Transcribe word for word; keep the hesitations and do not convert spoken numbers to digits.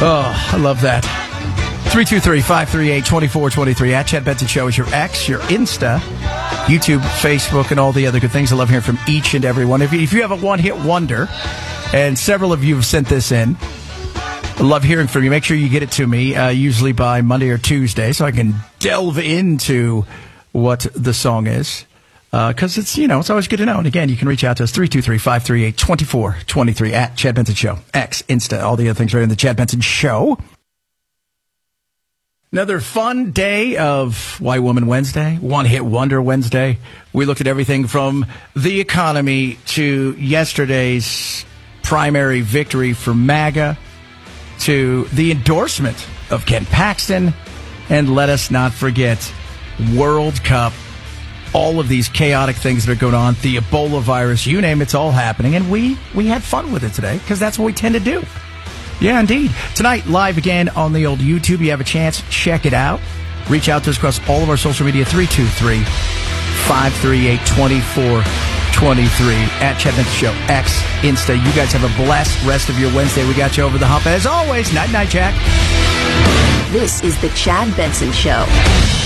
Oh, I love that. three two three, five three eight, two four two three. At Chad Benson Show is your X, your Insta, YouTube, Facebook, and all the other good things. I love hearing from each and every one. If you, if you have a one-hit wonder, and several of you have sent this in, I love hearing from you. Make sure you get it to me, uh, usually by Monday or Tuesday, so I can delve into what the song is. Because uh, it's, you know, it's always good to know. And again, you can reach out to us, three two three, five three eight, two four two three, at Chad Benson Show. X, Insta, all the other things right in the Chad Benson Show. Another fun day of White Woman Wednesday, One Hit Wonder Wednesday. We looked at everything from the economy to yesterday's primary victory for MAGA to the endorsement of Ken Paxton. And let us not forget World Cup, all of these chaotic things that are going on, the Ebola virus, you name it, it's all happening. And we, we had fun with it today because that's what we tend to do. Yeah, indeed. Tonight, live again on the old YouTube. You have a chance, check it out. Reach out to us across all of our social media, three two three, five three eight, two four two three, at Chad Benson Show, X, Insta. You guys have a blessed rest of your Wednesday. We got you over the hump. As always, night-night, Jack. This is the Chad Benson Show.